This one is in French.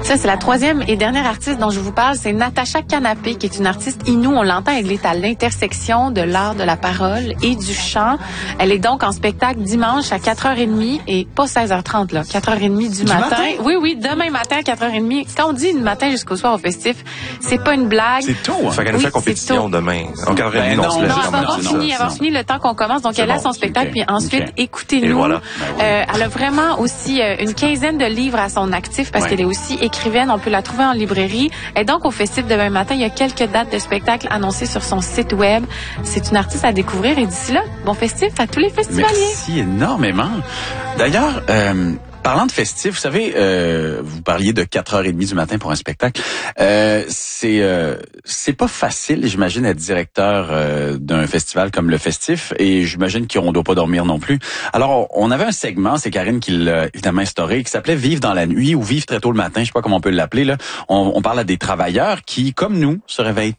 Ça, c'est la troisième et dernière artiste dont je vous parle. C'est Natacha Canapé, qui est une artiste Innu. On l'entend, elle est à l'intersection de l'art de la parole et du chant. Elle est donc en spectacle dimanche à 4h30 et pas 16h30, là. 4h30 du matin. Oui, demain matin à 4h30. Quand on dit du matin jusqu'au soir au festif, c'est pas une blague. C'est tôt, hein? Fait qu'elle nous fait compétition demain. En 4h30, Non, elle va avoir fini le temps qu'on commence. Donc, elle a son spectacle, puis ensuite, écoutez-nous. Voilà. Elle a vraiment aussi une quinzaine de livres à son actif parce qu'elle est aussi écrivaine. On peut la trouver en librairie. Et donc, au festif demain matin, il y a quelques dates de spectacle annoncées sur son site web. C'est une artiste à découvrir. Et d'ici là, bon festif à tous les festivaliers. Merci énormément. D'ailleurs, parlant de festif, vous savez, vous parliez de 4h30 du matin pour un spectacle. C'est pas facile, j'imagine, être directeur d'un festival comme le Festif, et j'imagine qu'on doit pas dormir non plus. Alors, on avait un segment, c'est Karine qui l'a évidemment instauré, qui s'appelait Vivre dans la nuit ou Vivre très tôt le matin, je sais pas comment on peut l'appeler là. On parle à des travailleurs qui, comme nous, se réveillent